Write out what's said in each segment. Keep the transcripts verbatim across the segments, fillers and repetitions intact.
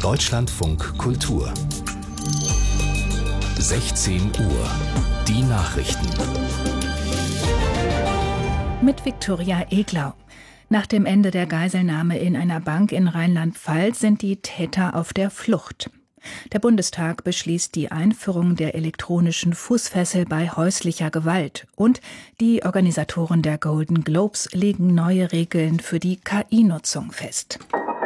Deutschlandfunk Kultur. sechzehn Uhr. Die Nachrichten. Mit Viktoria Eglau. Nach dem Ende der Geiselnahme in einer Bank in Rheinland-Pfalz sind die Täter auf der Flucht. Der Bundestag beschließt die Einführung der elektronischen Fußfessel bei häuslicher Gewalt und die Organisatoren der Golden Globes legen neue Regeln für die K I-Nutzung fest.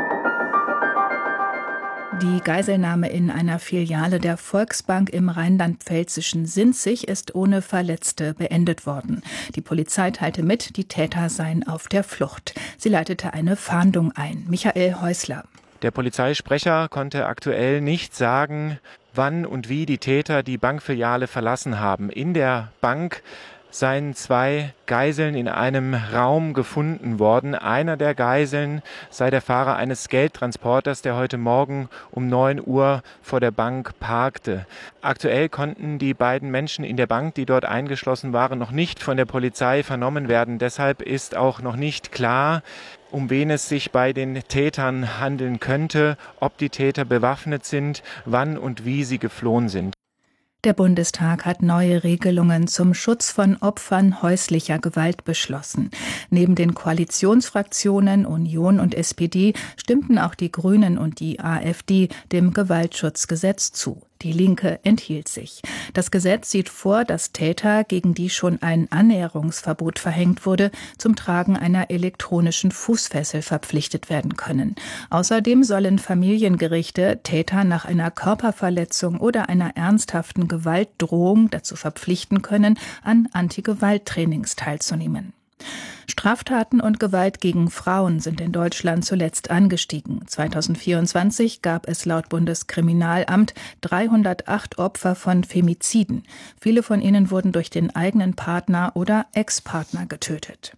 Die Geiselnahme in einer Filiale der Volksbank im rheinland-pfälzischen Sinzig ist ohne Verletzte beendet worden. Die Polizei teilte mit, die Täter seien auf der Flucht. Sie leitete eine Fahndung ein. Michael Häusler. Der Polizeisprecher konnte aktuell nicht sagen, wann und wie die Täter die Bankfiliale verlassen haben. In der Bank seien zwei Geiseln in einem Raum gefunden worden. Einer der Geiseln sei der Fahrer eines Geldtransporters, der heute Morgen um neun Uhr vor der Bank parkte. Aktuell konnten die beiden Menschen in der Bank, die dort eingeschlossen waren, noch nicht von der Polizei vernommen werden. Deshalb ist auch noch nicht klar, um wen es sich bei den Tätern handeln könnte, ob die Täter bewaffnet sind, wann und wie sie geflohen sind. Der Bundestag hat neue Regelungen zum Schutz von Opfern häuslicher Gewalt beschlossen. Neben den Koalitionsfraktionen Union und S P D stimmten auch die Grünen und die AfD dem Gewaltschutzgesetz zu. Die Linke enthielt sich. Das Gesetz sieht vor, dass Täter, gegen die schon ein Annäherungsverbot verhängt wurde, zum Tragen einer elektronischen Fußfessel verpflichtet werden können. Außerdem sollen Familiengerichte Täter nach einer Körperverletzung oder einer ernsthaften Gewaltdrohung dazu verpflichten können, an Anti-Gewalt-Trainings teilzunehmen. Straftaten und Gewalt gegen Frauen sind in Deutschland zuletzt angestiegen. zweitausendvierundzwanzig gab es laut Bundeskriminalamt dreihundertacht Opfer von Femiziden. Viele von ihnen wurden durch den eigenen Partner oder Ex-Partner getötet.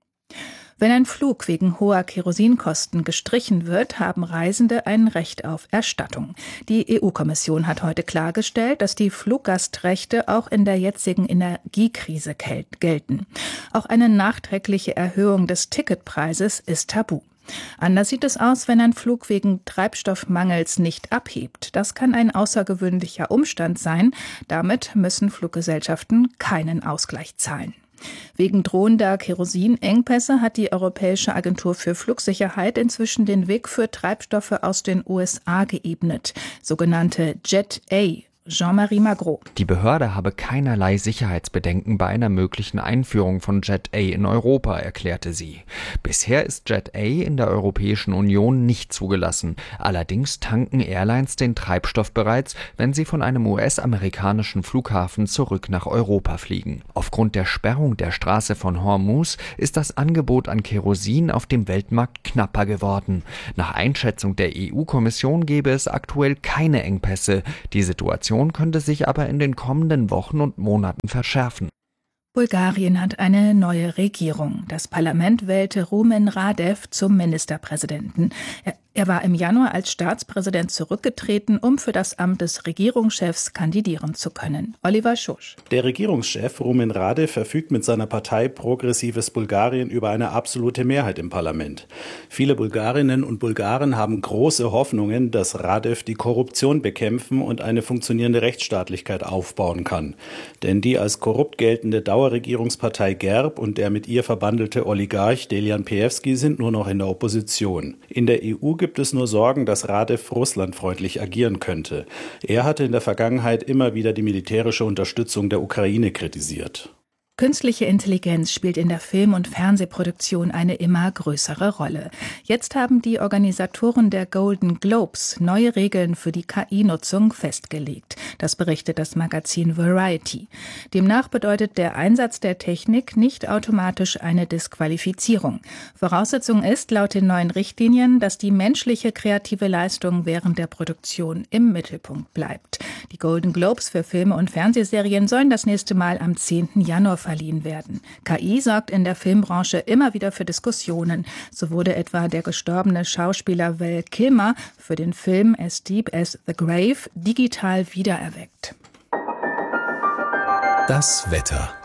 Wenn ein Flug wegen hoher Kerosinkosten gestrichen wird, haben Reisende ein Recht auf Erstattung. Die E U-Kommission hat heute klargestellt, dass die Fluggastrechte auch in der jetzigen Energiekrise gelten. Auch eine nachträgliche Erhöhung des Ticketpreises ist tabu. Anders sieht es aus, wenn ein Flug wegen Treibstoffmangels nicht abhebt. Das kann ein außergewöhnlicher Umstand sein. Damit müssen Fluggesellschaften keinen Ausgleich zahlen. Wegen drohender Kerosinengpässe hat die Europäische Agentur für Flugsicherheit inzwischen den Weg für Treibstoffe aus den U S A geebnet, sogenannte Jet A. Jean-Marie Magro. Die Behörde habe keinerlei Sicherheitsbedenken bei einer möglichen Einführung von Jet A in Europa, erklärte sie. Bisher ist Jet A in der Europäischen Union nicht zugelassen. Allerdings tanken Airlines den Treibstoff bereits, wenn sie von einem U S-amerikanischen Flughafen zurück nach Europa fliegen. Aufgrund der Sperrung der Straße von Hormuz ist das Angebot an Kerosin auf dem Weltmarkt knapper geworden. Nach Einschätzung der E U-Kommission gäbe es aktuell keine Engpässe. Die Situation könnte sich aber in den kommenden Wochen und Monaten verschärfen. Bulgarien hat eine neue Regierung. Das Parlament wählte Rumen Radev zum Ministerpräsidenten. Er, er war im Januar als Staatspräsident zurückgetreten, um für das Amt des Regierungschefs kandidieren zu können. Oliver Schosch. Der Regierungschef Rumen Radev verfügt mit seiner Partei Progressives Bulgarien über eine absolute Mehrheit im Parlament. Viele Bulgarinnen und Bulgaren haben große Hoffnungen, dass Radev die Korruption bekämpfen und eine funktionierende Rechtsstaatlichkeit aufbauen kann. Denn die als korrupt geltende Dauerregierungspartei Gerb und der mit ihr verbandelte Oligarch Delian Peevski sind nur noch in der Opposition. In der E U gibt es nur Sorgen, dass Radev russlandfreundlich agieren könnte. Er hatte in der Vergangenheit immer wieder die militärische Unterstützung der Ukraine kritisiert. Künstliche Intelligenz spielt in der Film- und Fernsehproduktion eine immer größere Rolle. Jetzt haben die Organisatoren der Golden Globes neue Regeln für die K I-Nutzung festgelegt. Das berichtet das Magazin Variety. Demnach bedeutet der Einsatz der Technik nicht automatisch eine Disqualifizierung. Voraussetzung ist laut den neuen Richtlinien, dass die menschliche kreative Leistung während der Produktion im Mittelpunkt bleibt. Die Golden Globes für Filme und Fernsehserien sollen das nächste Mal am zehnten Januar verliehen werden. K I sorgt in der Filmbranche immer wieder für Diskussionen. So wurde etwa der gestorbene Schauspieler Val Kilmer für den Film As Deep as the Grave digital wiedererweckt. Das Wetter.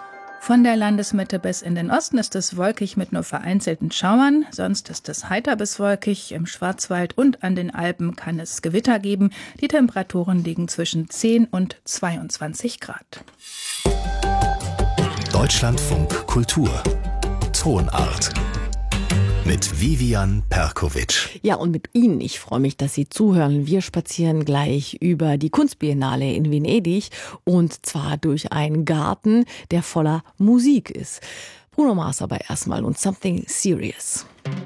Von der Landesmitte bis in den Osten ist es wolkig mit nur vereinzelten Schauern. Sonst ist es heiter bis wolkig. Im Schwarzwald und an den Alpen kann es Gewitter geben. Die Temperaturen liegen zwischen zehn und zweiundzwanzig Grad. Deutschlandfunk Kultur Tonart mit Vivian Perkovic. Ja, und mit Ihnen, ich freue mich, dass Sie zuhören. Wir spazieren gleich über die Kunstbiennale in Venedig und zwar durch einen Garten, der voller Musik ist. Bruno Mars aber erstmal und Something Serious.